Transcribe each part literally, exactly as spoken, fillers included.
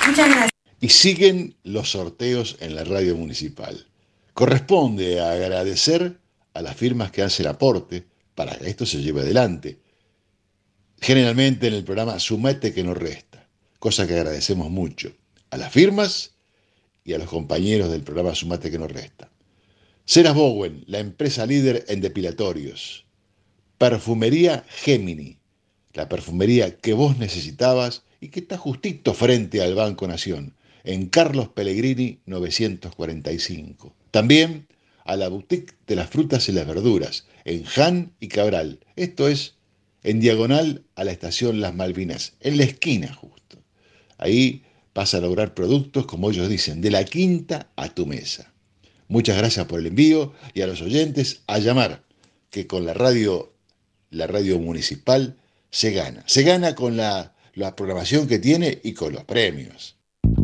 Muchas gracias. Y siguen los sorteos en la radio municipal. Corresponde agradecer a las firmas que hacen aporte para que esto se lleve adelante. Generalmente en el programa Sumate que no resta, cosa que agradecemos mucho a las firmas y a los compañeros del programa Sumate que no resta. Ceras Bowen, la empresa líder en depilatorios. Perfumería Gemini, la perfumería que vos necesitabas y que está justito frente al Banco Nación, en Carlos Pellegrini novecientos cuarenta y cinco. También a la boutique de las frutas y las verduras, en Jan y Cabral. Esto es en diagonal a la estación Las Malvinas, en la esquina justo. Ahí vas a lograr productos, como ellos dicen, de la quinta a tu mesa. Muchas gracias por el envío y a los oyentes a llamar, que con la radio, la radio municipal se gana. Se gana con la, la programación que tiene y con los premios.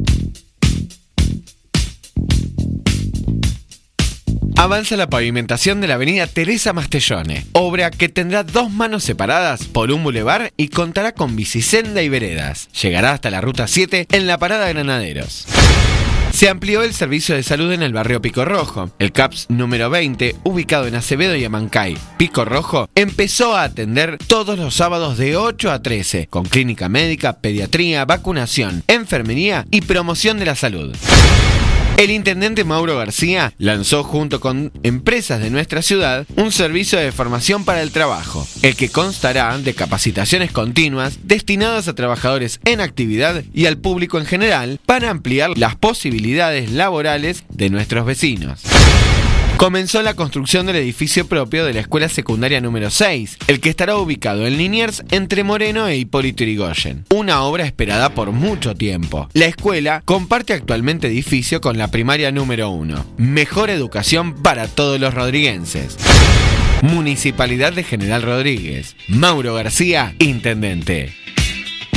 Avanza la pavimentación de la avenida Teresa Mastellone, obra que tendrá dos manos separadas por un bulevar y contará con bicisenda y veredas. Llegará hasta la ruta siete en la parada Granaderos. Se amplió el servicio de salud en el barrio Pico Rojo. El C A P S número veinte, ubicado en Acevedo y Amancay, Pico Rojo, empezó a atender todos los sábados de ocho a trece, con clínica médica, pediatría, vacunación, enfermería y promoción de la salud. El intendente Mauro García lanzó junto con empresas de nuestra ciudad un servicio de formación para el trabajo, el que constará de capacitaciones continuas destinadas a trabajadores en actividad y al público en general para ampliar las posibilidades laborales de nuestros vecinos. Comenzó la construcción del edificio propio de la escuela secundaria número seis, el que estará ubicado en Liniers entre Moreno e Hipólito Yrigoyen. Una obra esperada por mucho tiempo. La escuela comparte actualmente edificio con la primaria número uno. Mejor educación para todos los rodriguenses. Municipalidad de General Rodríguez. Mauro García, intendente.